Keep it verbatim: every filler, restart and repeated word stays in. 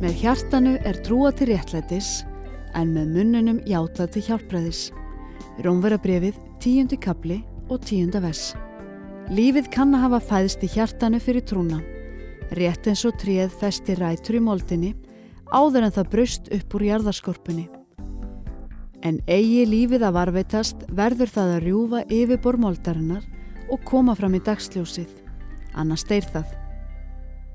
Með hjartanu er trúað til réttlætis, en með munnunum játað til hjálpræðis. Rómverjabréfið, tíundi kafli og tíunda vers. Lífið kann að hafa fæðst í hjartanu fyrir trúna, rétt eins og tréð festi rætur í moldinni, áður en það braust upp úr jarðarskorpunni. En eigi lífið að varveitast verður það að rjúfa yfirbor moldarinnar og koma fram í dagsljósið, annars deyr það.